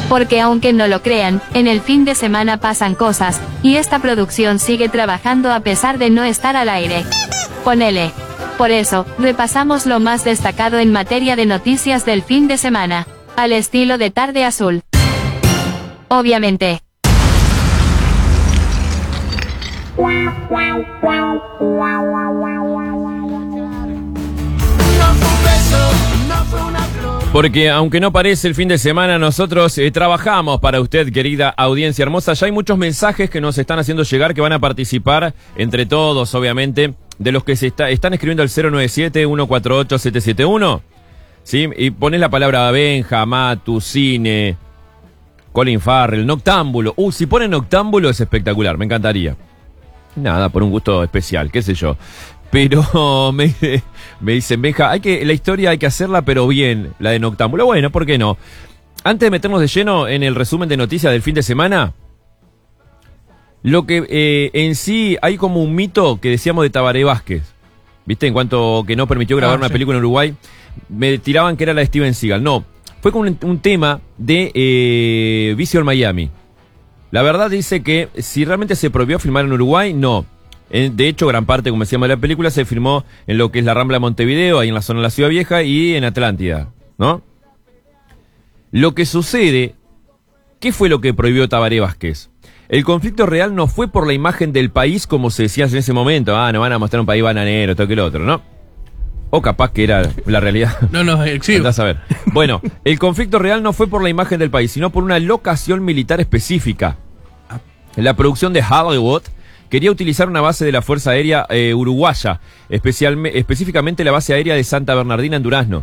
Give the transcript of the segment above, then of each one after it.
Porque aunque no lo crean, en el fin de semana pasan cosas, y esta producción sigue trabajando a pesar de no estar al aire. Ponele. Por eso, repasamos lo más destacado en materia de noticias del fin de semana, al estilo de Tarde Azul. Obviamente. Porque aunque no parece el fin de semana, nosotros trabajamos para usted, querida audiencia hermosa. Ya hay muchos mensajes que nos están haciendo llegar que van a participar entre todos, obviamente, de los que están escribiendo al 097-148-771. ¿Sí? Y pones la palabra Benja, Matu, Cine, Colin Farrell, Noctámbulo. Si ponen Noctámbulo es espectacular, me encantaría. Nada, por un gusto especial, qué sé yo. Pero me dicen, Benja, la historia hay que hacerla, pero bien, la de Noctámbulo. Bueno, ¿por qué no? Antes de meternos de lleno en el resumen de noticias del fin de semana, lo que en sí hay como un mito que decíamos de Tabaré Vázquez, ¿viste? En cuanto que no permitió grabar una película en Uruguay, me tiraban que era la de Steven Seagal. No, fue como un tema de Vision Miami. La verdad dice que si realmente se prohibió filmar en Uruguay, no. De hecho, gran parte, como decíamos, de la película se filmó en lo que es la Rambla Montevideo, ahí en la zona de la Ciudad Vieja y en Atlántida, ¿no? Lo que sucede, ¿qué fue lo que prohibió Tabaré Vázquez? El conflicto real no fue por la imagen del país, como se decía en ese momento. No van a mostrar un país bananero, todo que el otro, ¿no? O capaz que era la realidad. No, exhibo. Andás a ver. Bueno, el conflicto real no fue por la imagen del país, sino por una locación militar específica. La producción de Hollywood quería utilizar una base de la Fuerza Aérea Uruguaya, específicamente la base aérea de Santa Bernardina en Durazno,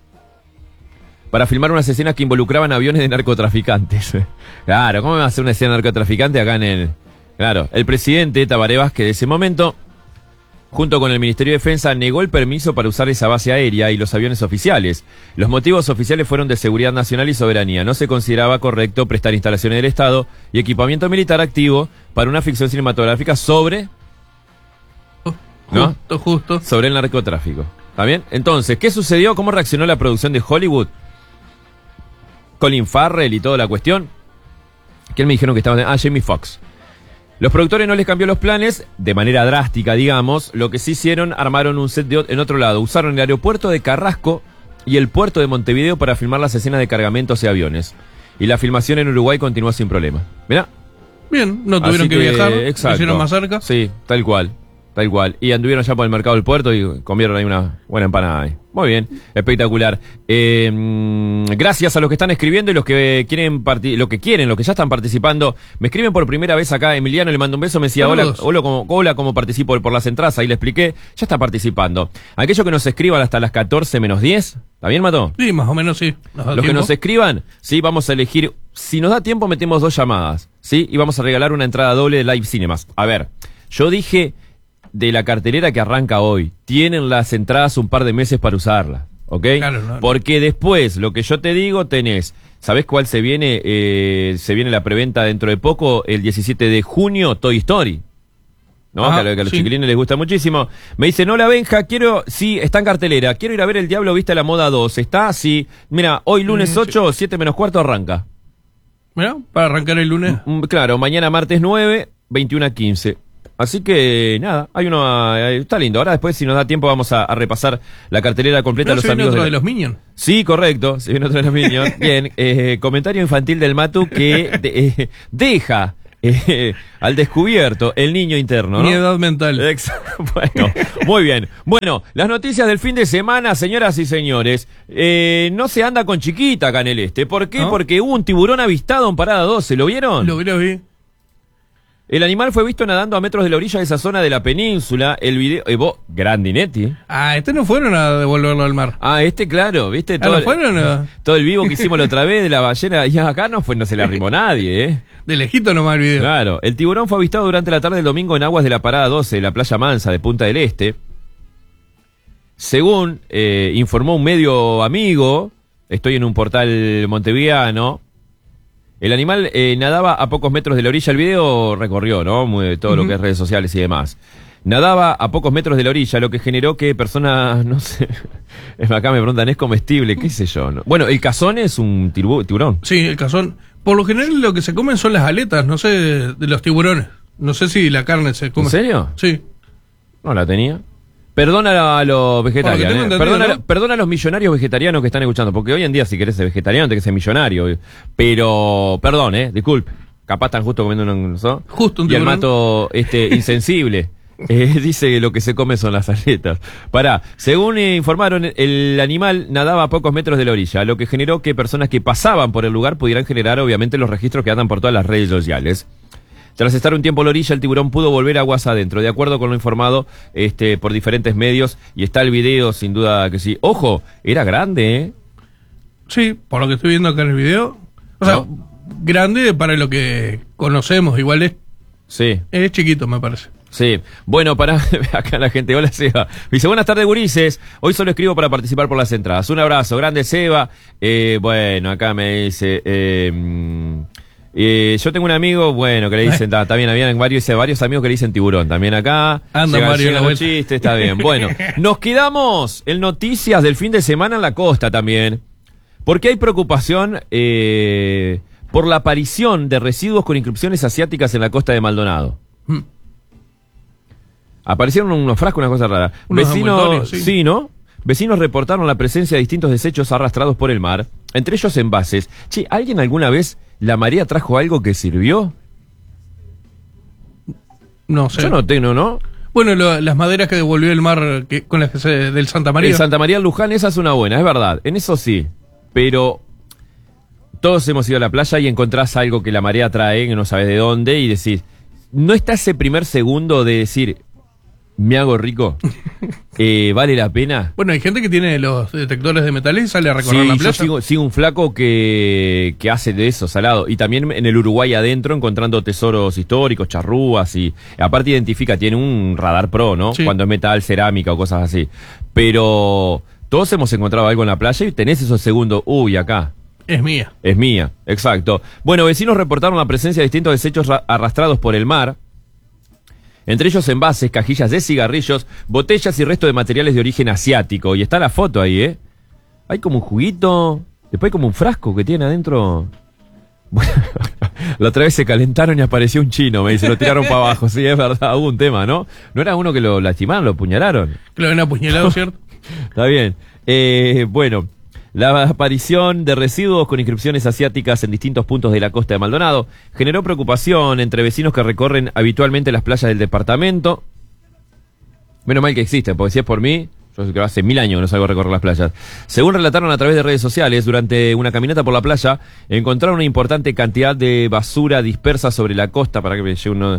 para filmar unas escenas que involucraban aviones de narcotraficantes. Claro, ¿cómo me va a hacer una escena de narcotraficante acá en el...? Claro, el presidente Tabaré Vázquez de ese momento, junto con el Ministerio de Defensa, negó el permiso para usar esa base aérea y los aviones oficiales. Los motivos oficiales fueron de seguridad nacional y soberanía. No se consideraba correcto prestar instalaciones del Estado y equipamiento militar activo para una ficción cinematográfica sobre... ¿no? Justo. Sobre el narcotráfico. ¿Está bien? Entonces, ¿qué sucedió? ¿Cómo reaccionó la producción de Hollywood? Colin Farrell y toda la cuestión. ¿Quién me dijeron que estaba? Jamie Foxx. Los productores no les cambió los planes, de manera drástica, digamos. Lo que sí hicieron, armaron un set en otro lado. Usaron el aeropuerto de Carrasco y el puerto de Montevideo para filmar las escenas de cargamentos y aviones. Y la filmación en Uruguay continuó sin problema. ¿Mirá? Bien, no tuvieron que viajar, exacto. Hicieron más cerca. Sí, tal cual. Y anduvieron ya por el mercado del puerto y comieron ahí una buena empanada ahí. Muy bien, espectacular. Gracias a los que están escribiendo y los que quieren los que ya están participando. Me escriben por primera vez acá, Emiliano, le mando un beso, me decía, hola, ¿cómo participo por las entradas? Ahí le expliqué, ya está participando. Aquellos que nos escriban hasta las 14 menos 10, ¿está bien, Mato? Sí, más o menos sí. Los que nos escriban, sí, vamos a elegir, si nos da tiempo metemos 2 llamadas, ¿sí? Y vamos a regalar una entrada doble de Live Cinemas. A ver, yo dije... de la cartelera que arranca hoy, tienen las entradas un par de meses para usarlas, ¿ok? Claro, no. Porque después, lo que yo te digo, tenés, ¿sabés cuál se viene? Se viene la preventa dentro de poco, el 17 de junio, Toy Story, ¿no? Que a los chiquilines les gusta muchísimo. Me dicen, hola Benja, sí, está en cartelera, quiero ir a ver El Diablo Viste a la Moda 2, ¿está? Sí, mira, hoy lunes 8, 7 menos cuarto arranca. Mira, para arrancar el lunes. Claro, mañana martes 9, 21 a 15. Así que nada, está lindo. Ahora después, si nos da tiempo, vamos a repasar la cartelera completa de los amigos. ¿Otro de los Minions? Sí, correcto, se viene otro de los Minions. Bien, comentario infantil del Matu que deja al descubierto el niño interno, ¿no? Mi edad mental. Bueno, muy bien. Bueno, las noticias del fin de semana, señoras y señores. No se anda con chiquita acá en el este. ¿Por qué? ¿No? Porque hubo un tiburón avistado en Parada 12. ¿Lo vieron? Lo vi. El animal fue visto nadando a metros de la orilla de esa zona de la península. El video... Grandinetti. No fueron a devolverlo al mar. Claro, ¿viste? ¿No fueron? Todo el vivo que hicimos la otra vez de la ballena. Y acá no se le arrimó nadie, ¿eh? De lejito nomás el video. Claro. El tiburón fue avistado durante la tarde del domingo en aguas de la Parada 12, de la Playa Mansa de Punta del Este. Según informó un medio amigo, estoy en un portal montevideano. El animal nadaba a pocos metros de la orilla. El video recorrió, ¿no? Todo lo que es redes sociales y demás. Nadaba a pocos metros de la orilla, lo que generó que personas, no sé, acá me preguntan, ¿es comestible? ¿Qué sé yo? ¿No? Bueno, el cazón es un tiburón. Sí, el cazón, Por lo general lo que se comen son las aletas, no sé, de los tiburones. No sé si la carne se come. ¿En serio? Sí. No la tenía. Perdona a los vegetarianos. Por lo que tengo entendido, ¿no? Perdona a los millonarios vegetarianos que están escuchando, porque hoy en día si querés ser vegetariano tenés que ser millonario. Pero, perdón, disculpe. Capaz están justo comiendo un... ¿no? Justo un y el tiburón. mato insensible. Dice que lo que se come son las aletas. Pará, según informaron, el animal nadaba a pocos metros de la orilla, lo que generó que personas que pasaban por el lugar pudieran generar obviamente los registros que andan por todas las redes sociales. Tras estar un tiempo a la orilla, el tiburón pudo volver aguas adentro, de acuerdo con lo informado por diferentes medios, y está el video, sin duda que sí. Ojo, era grande, ¿eh? Sí, por lo que estoy viendo acá en el video. O sea, ¿No? grande para lo que conocemos, igual Sí. es chiquito, me parece. Sí, bueno, para acá la gente, hola Seba, me dice, buenas tardes gurises, hoy solo escribo para participar por las entradas, un abrazo, grande Seba, bueno, acá me dice, yo tengo un amigo, bueno, que le dicen, también habían varios amigos que le dicen tiburón, también acá, Anda, Mario, llegan la los vuelta. chistes, está bien, bueno, nos quedamos en noticias del fin de semana en la costa también, porque hay preocupación por la aparición de residuos con inscripciones asiáticas en la costa de Maldonado. Aparecieron unos frascos, una cosa rara. Unos Vecinos, envoltorios, sí. ¿no? Vecinos reportaron la presencia de distintos desechos arrastrados por el mar, entre ellos envases. Che, ¿alguien alguna vez la marea trajo algo que sirvió? No sé. Yo no tengo, ¿no? Bueno, las maderas que devolvió el mar con las que del Santa María. En Santa María Luján, esa es una buena, es verdad. En eso sí. Pero todos hemos ido a la playa y encontrás algo que la marea trae, que no sabes de dónde, y decís, ¿no está ese primer segundo de decir, me hago rico? ¿Vale la pena? Bueno, hay gente que tiene los detectores de metales y sale a recorrer Sí, la yo playa. sigo un flaco que hace de eso, salado. Y también en el Uruguay adentro encontrando tesoros históricos, charrúas y... Aparte identifica, tiene un radar pro, ¿no? Sí. Cuando es metal, cerámica o cosas así. Pero todos hemos encontrado algo en la playa y tenés esos segundos, uy, acá. Es mía. Es mía, exacto. Bueno, vecinos reportaron la presencia de distintos desechos arrastrados por el mar. Entre ellos envases, cajillas de cigarrillos, botellas y resto de materiales de origen asiático. Y está la foto ahí, ¿eh? Hay como un juguito, después hay como un frasco que tiene adentro. Bueno, la otra vez se calentaron y apareció un chino, me dice, lo tiraron para abajo. Sí, es verdad, hubo un tema, ¿no? No era uno que lo lastimaron, lo apuñalaron. Que lo ven apuñalado, ¿cierto? Está bien. Bueno, la aparición de residuos con inscripciones asiáticas en distintos puntos de la costa de Maldonado generó preocupación entre vecinos que recorren habitualmente las playas del departamento. Menos mal que existen, porque si es por mí, yo creo que hace 1000 años que no salgo a recorrer las playas. Según relataron a través de redes sociales, durante una caminata por la playa, encontraron una importante cantidad de basura dispersa sobre la costa. Para que me llegue uno...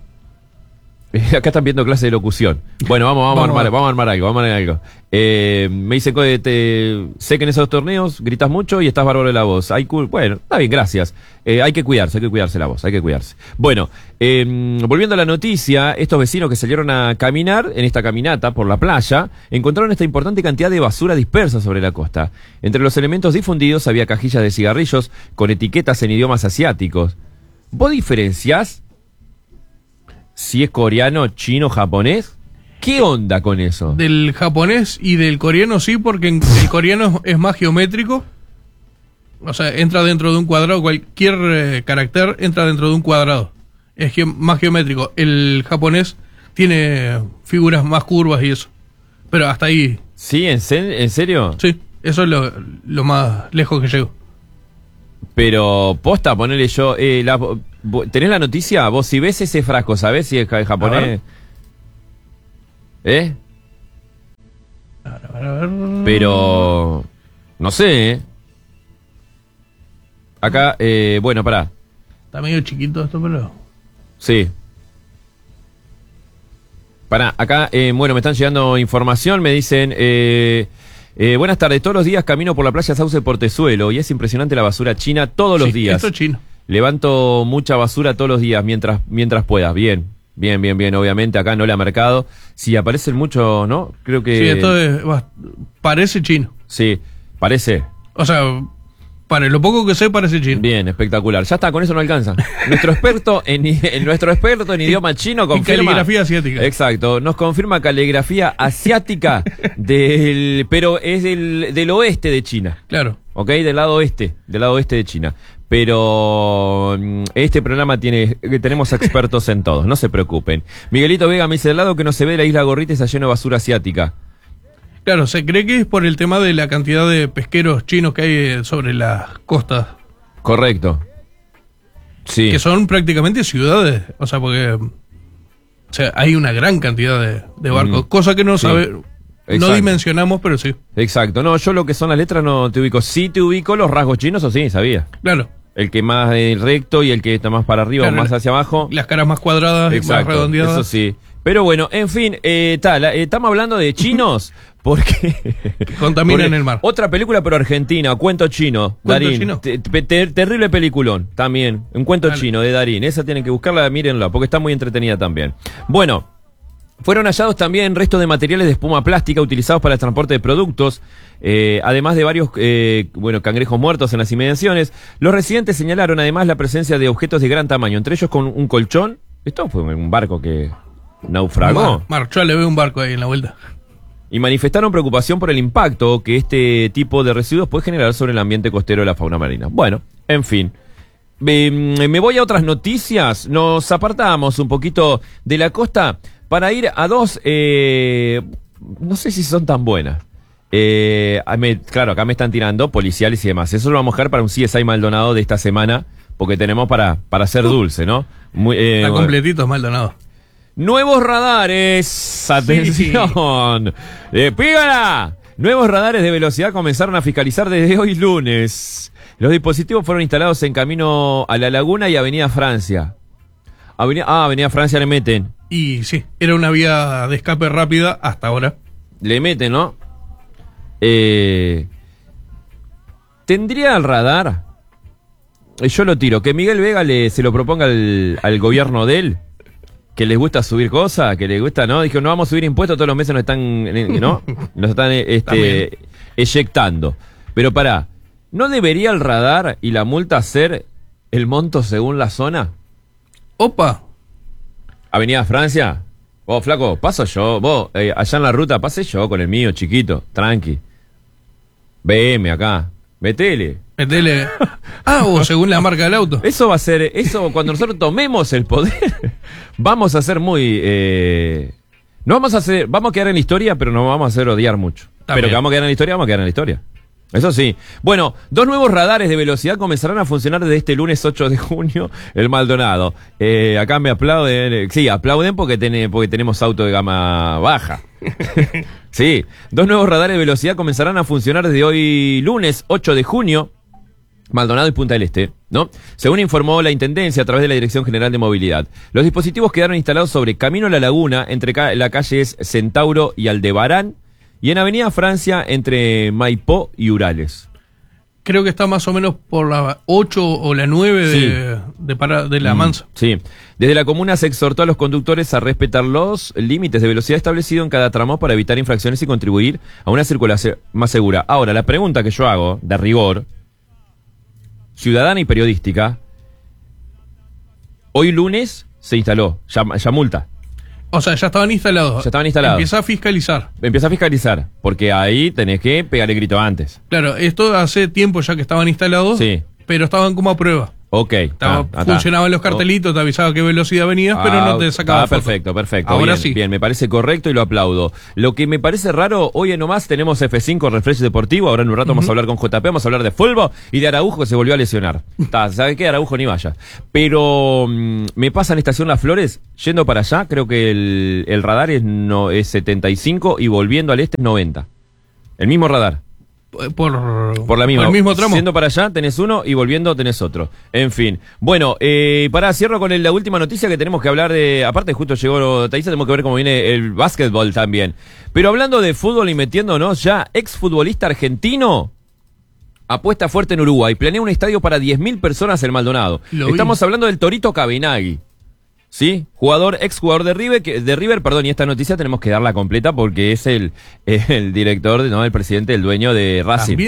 Acá están viendo clase de locución. Bueno, vamos a armar algo. Me dicen que sé que en esos torneos gritas mucho y estás bárbaro de la voz. Bueno, está bien, gracias. Hay que cuidarse la voz, hay que cuidarse. Bueno, volviendo a la noticia, estos vecinos que salieron a caminar en esta caminata por la playa, encontraron esta importante cantidad de basura dispersa sobre la costa. Entre los elementos difundidos había cajillas de cigarrillos con etiquetas en idiomas asiáticos. ¿Vos diferenciás si es coreano, chino, japonés? ¿Qué onda con eso? Del japonés y del coreano sí, porque el coreano es más geométrico. O sea, entra dentro de un cuadrado. Cualquier carácter entra dentro de un cuadrado. Es más geométrico. El japonés tiene figuras más curvas y eso. Pero hasta ahí. ¿Sí? ¿En serio? Sí, eso es lo más lejos que llego. Pero posta, ponele yo... ¿tenés la noticia? Vos si ves ese frasco, ¿sabés si es japonés? ¿Eh? A ver. Pero... No sé, ¿eh? Acá, bueno, pará. Está medio chiquito esto, pero... Sí. Pará, acá, bueno, me están llegando información, me dicen... buenas tardes, todos los días camino por la playa Sauce Portezuelo y es impresionante la basura china todos los días. Esto es chino. Levanto mucha basura todos los días mientras pueda. Bien. Obviamente acá no la ha mercado. Si aparecen muchos, ¿no? Creo que... Sí, esto parece chino. Sí, parece. O sea, para lo poco que sé parece chino. Bien, espectacular. Ya está, con eso no alcanza. Nuestro experto en idioma chino confirma... Y caligrafía asiática. Exacto, nos confirma caligrafía asiática pero es del oeste de China. Claro. ¿ok? Del lado oeste de China. Pero este programa tenemos expertos en todos, no se preocupen. Miguelito Vega me dice, del lado que no se ve de la isla Gorrita está lleno de basura asiática. Claro, se cree que es por el tema de la cantidad de pesqueros chinos que hay sobre las costas. Correcto. Sí. Que son prácticamente ciudades, o sea, porque hay una gran cantidad de barcos, cosa que no dimensionamos, pero sí. Exacto, no, yo lo que son las letras no te ubico. Sí te ubico los rasgos chinos, o sí, sabía. Claro. El que más recto y el que está más para arriba o más hacia abajo. Las caras más cuadradas y más redondeadas. Eso sí. Pero bueno, en fin, estamos hablando de chinos porque contaminan el mar. Otra película pero argentina, Cuento Chino, Darín. Terrible peliculón también, un cuento chino de Darín. Esa tienen que buscarla, mírenla, porque está muy entretenida también. Bueno, fueron hallados también restos de materiales de espuma plástica utilizados para el transporte de productos, además de varios cangrejos muertos en las inmediaciones. Los residentes señalaron además la presencia de objetos de gran tamaño, entre ellos con un colchón. Esto fue un barco que naufragó. Marchó, le veo un barco ahí en la vuelta. Y manifestaron preocupación por el impacto que este tipo de residuos puede generar sobre el ambiente costero de la fauna marina. Bueno, en fin. Me voy a otras noticias. Nos apartamos un poquito de la costa para ir a dos, no sé si son tan buenas. Claro, acá me están tirando policiales y demás. Eso lo vamos a dejar para un CSI Maldonado de esta semana, porque tenemos para hacer dulce, ¿no? Está completito Maldonado. Nuevos radares, atención, ¡pígala! Nuevos radares de velocidad comenzaron a fiscalizar desde hoy lunes. Los dispositivos fueron instalados en camino a La Laguna y Avenida Francia. Avenida Francia le meten. Y sí, era una vía de escape rápida hasta ahora. Le meten, ¿no? ¿Tendría el radar? Yo lo tiro, que Miguel Vega se lo proponga al gobierno de él. Que les gusta subir cosas, que les gusta, ¿no? Dijo, no vamos a subir impuestos, todos los meses nos están, ¿no? Nos están eyectando. Pero pará, ¿no debería el radar y la multa ser el monto según la zona? ¡Opa! Avenida Francia, vos, flaco, paso yo, vos, allá en la ruta, pase yo con el mío, chiquito, tranqui. BM acá, metele. O según la marca del auto. Eso va a ser, cuando nosotros tomemos el poder, vamos a ser muy, no vamos a quedar en la historia, pero nos vamos a hacer odiar mucho. También. Pero que vamos a quedar en la historia, vamos a quedar en la historia. Eso sí. Bueno, 2 nuevos radares de velocidad comenzarán a funcionar desde este lunes 8 de junio, el Maldonado. Acá me aplauden, sí, aplauden porque tenemos auto de gama baja. Sí, 2 nuevos radares de velocidad comenzarán a funcionar desde hoy lunes 8 de junio, Maldonado y Punta del Este, ¿no? Según informó la Intendencia a través de la Dirección General de Movilidad. Los dispositivos quedaron instalados sobre Camino a la Laguna, entre la calles Centauro y Aldebarán, y en Avenida Francia, entre Maipó y Urales. Creo que está más o menos por la 8 o la 9 de la Mansa. Sí. Desde la comuna se exhortó a los conductores a respetar los límites de velocidad establecidos en cada tramo para evitar infracciones y contribuir a una circulación más segura. Ahora, la pregunta que yo hago, de rigor, ciudadana y periodística, hoy lunes se instaló, ya multa. O sea, ya estaban instalados. Empieza a fiscalizar. Porque ahí tenés que pegar el grito antes. Claro, esto hace tiempo ya que estaban instalados, sí, pero estaban como a prueba. Ok. Funcionaban los cartelitos, te avisaba qué velocidad venías, pero no te sacaba foto. Perfecto. Ahora bien, sí. Bien, me parece correcto y lo aplaudo. Lo que me parece raro, hoy en nomás tenemos F5 Refresh Deportivo, ahora en un rato vamos a hablar con JP, vamos a hablar de fútbol y de Araujo que se volvió a lesionar. ¿Sabe qué? Araujo ni vaya. Pero me pasa en Estación Las Flores, yendo para allá, creo que el radar es 75 y volviendo al este es 90. El mismo radar. Por la misma. Por el mismo tramo. Siendo para allá tenés uno y volviendo tenés otro. En fin. Bueno, cierro con la última noticia que tenemos que hablar de. Aparte, justo llegó Thaisa, tenemos que ver cómo viene el básquetbol también. Pero hablando de fútbol y metiéndonos ya, exfutbolista argentino apuesta fuerte en Uruguay. Planea un estadio para 10.000 personas en Maldonado. Estamos hablando del Torito Cabenagui. ¿Sí? Exjugador de River, perdón, y esta noticia tenemos que darla completa porque es el director, ¿no? El presidente, el dueño de Racing. También.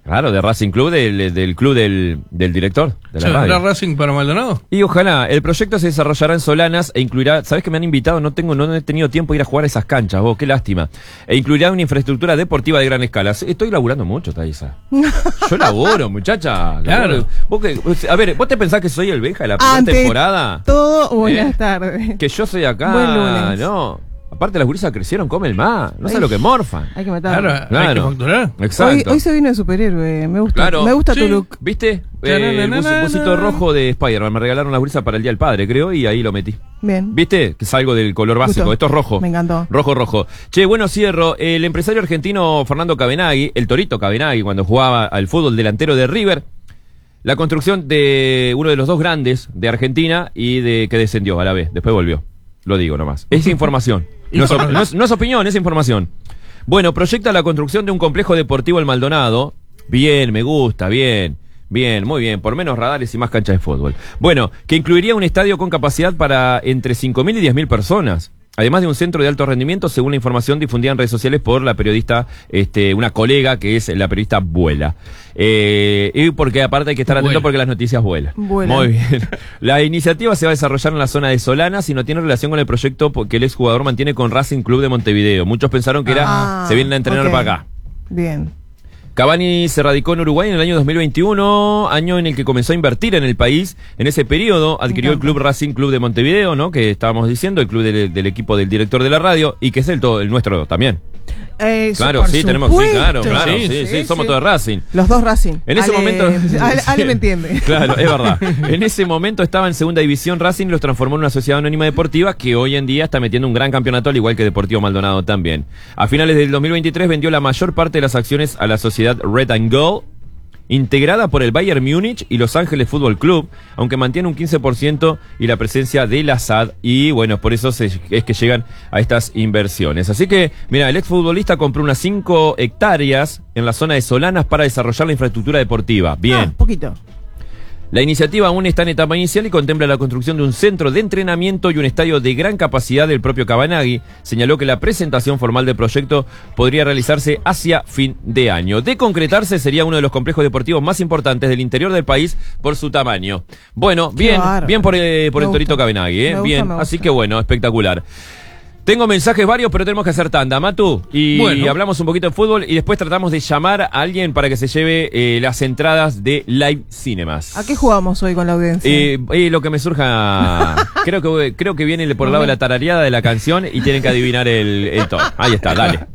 Claro, de Racing Club, del club del director de la radio. ¿Era Racing para Maldonado? Y ojalá, el proyecto se desarrollará en Solanas e incluirá, ¿sabés que me han invitado? No he tenido tiempo de ir a jugar a esas canchas, vos, qué lástima. E incluirá una infraestructura deportiva de gran escala. Estoy laburando mucho, Thaisa. Yo laburo, muchacha. Claro. A ver, ¿vos te pensás que soy el Benja de la primera temporada? Todo, buenas tardes. Que yo soy acá, Buen lunes. no. Aparte las gurisas crecieron, comen más. No sé lo que morfan. Hay que matar. Claro, hay que facturar. Exacto. Hoy se vino de superhéroe, me gusta. Claro. Me gusta tu Sí. look. ¿Viste? El busito rojo de Spider-Man. Me regalaron las gurisas para el Día del Padre, creo, y ahí lo metí. Bien. ¿Viste? Que salgo del color básico. Gustó. Esto es rojo. Me encantó. Rojo. Che, bueno, cierro. El empresario argentino Fernando Cabenagui, el Torito Cabenagui, cuando jugaba al fútbol, delantero de River, la construcción de uno de los dos grandes de Argentina y de que descendió a la vez. Después volvió. Lo digo nomás. Es información. No es opinión, es información. Bueno, proyecta la construcción de un complejo deportivo en Maldonado. Bien, me gusta, bien, muy bien. Por menos radares y más canchas de fútbol. Bueno, que incluiría un estadio con capacidad para entre 5.000 y 10.000 personas. Además de un centro de alto rendimiento, según la información difundida en redes sociales por la periodista, una colega que es la periodista Vuela. Y porque aparte hay que estar atento porque las noticias vuelan. Muy bien. La iniciativa se va a desarrollar en la zona de Solanas y no tiene relación con el proyecto que el exjugador mantiene con Racing Club de Montevideo. Muchos pensaron que se vienen a entrenar para acá. Bien. Cavani se radicó en Uruguay en el año 2021, año en el que comenzó a invertir en el país. En ese periodo adquirió el club Racing Club de Montevideo, ¿no? Que estábamos diciendo, el club del equipo del director de la radio, y que es el nuestro también. Claro, sí, tenemos, claro, sí, somos todos Racing. Los dos Racing. En ese momento. Ale me entiende. Claro, es verdad. En ese momento estaba en segunda división Racing y los transformó en una sociedad anónima deportiva que hoy en día está metiendo un gran campeonato, al igual que Deportivo Maldonado también. A finales del 2023 vendió la mayor parte de las acciones a la sociedad Red and Gold, integrada por el Bayern Múnich y Los Ángeles Fútbol Club, aunque mantiene un 15% y la presencia de la SAD, y bueno, por eso es que llegan a estas inversiones. Así que, mira, el exfutbolista compró unas 5 hectáreas en la zona de Solanas para desarrollar la infraestructura deportiva. Bien. Poquito. La iniciativa aún está en etapa inicial y contempla la construcción de un centro de entrenamiento y un estadio de gran capacidad del propio Cabenagui. Señaló que la presentación formal del proyecto podría realizarse hacia fin de año. De concretarse, sería uno de los complejos deportivos más importantes del interior del país por su tamaño. Bueno, bien por el Torito Cabenagui, bien. Así que bueno, espectacular. Tengo mensajes varios, pero tenemos que hacer tanda, Matu. Y hablamos un poquito de fútbol y después tratamos de llamar a alguien para que se lleve las entradas de Live Cinemas. ¿A qué jugamos hoy con la audiencia? Lo que me surja. creo que viene por el lado de la tarareada de la canción y tienen que adivinar el tono. Ahí está, dale.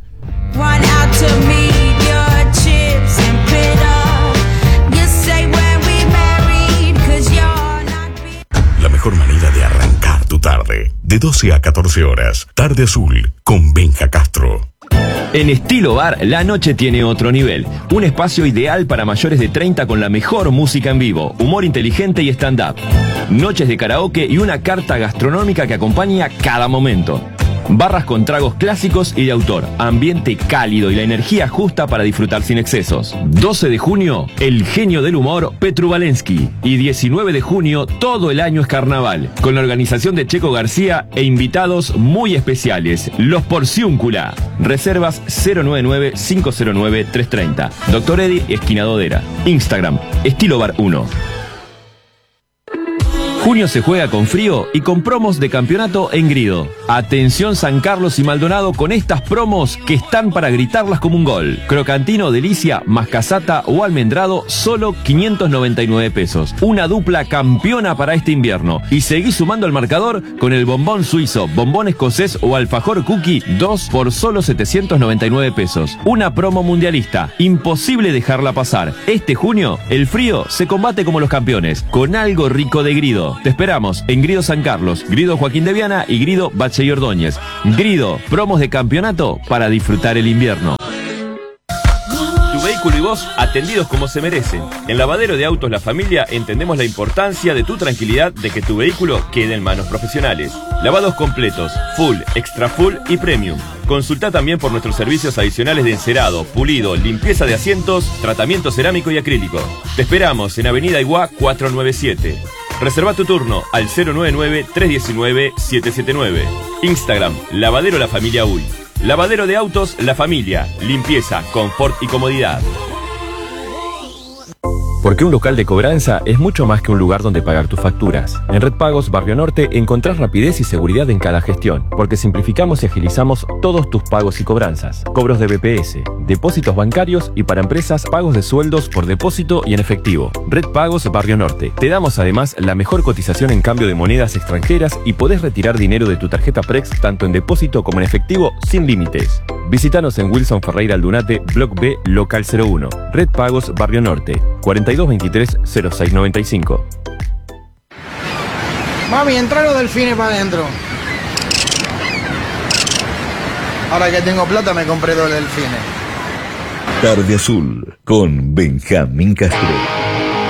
La mejor manera de arrancar tu tarde, de 12 a 14 horas, Tarde Azul, con Benja Castro. En Estilo Bar, la noche tiene otro nivel. Un espacio ideal para mayores de 30 con la mejor música en vivo, humor inteligente y stand-up. Noches de karaoke y una carta gastronómica que acompaña cada momento. Barras con tragos clásicos y de autor, ambiente cálido y la energía justa para disfrutar sin excesos. 12 de junio, el genio del humor, Petru Valensky. Y 19 de junio, todo el año es carnaval, con la organización de Checo García e invitados muy especiales, los Porciúncula. Reservas 099-509-330. Dr. Eddy, esquina Dodera. Instagram, Estilo Bar 1. Junio se juega con frío y con promos de campeonato en Grido. Atención San Carlos y Maldonado con estas promos que están para gritarlas como un gol. Crocantino, delicia, mascasata o almendrado, solo 599 pesos. Una dupla campeona para este invierno. Y seguí sumando al marcador con el bombón suizo, bombón escocés o alfajor cookie, 2 por solo 799 pesos. Una promo mundialista, imposible dejarla pasar. Este junio, el frío se combate como los campeones, con algo rico de Grido. Te esperamos en Grido San Carlos, Grido Joaquín de Viana y Grido Bache y Ordóñez. Grido, promos de campeonato para disfrutar el invierno. Tu vehículo y vos atendidos como se merecen. En Lavadero de Autos La Familia entendemos la importancia de tu tranquilidad de que tu vehículo quede en manos profesionales. Lavados completos, full, extra full y premium. Consulta también por nuestros servicios adicionales de encerado, pulido, limpieza de asientos, tratamiento cerámico y acrílico. Te esperamos en Avenida Iguá 497. Reserva tu turno al 099-319-779. Instagram, Lavadero La Familia Uy. Lavadero de Autos La Familia. Limpieza, confort y comodidad. Porque un local de cobranza es mucho más que un lugar donde pagar tus facturas. En Red Pagos Barrio Norte encontrás rapidez y seguridad en cada gestión, porque simplificamos y agilizamos todos tus pagos y cobranzas. Cobros de BPS, depósitos bancarios y para empresas pagos de sueldos por depósito y en efectivo. Red Pagos Barrio Norte. Te damos además la mejor cotización en cambio de monedas extranjeras y podés retirar dinero de tu tarjeta Prex tanto en depósito como en efectivo sin límites. Visítanos en Wilson Ferreira Aldunate, Block B, Local 01. Red Pagos Barrio Norte, 4223-0695. Mami, entra los delfines para adentro. Ahora que tengo plata me compré 2 delfines. Tarde Azul con Benjamín Castro.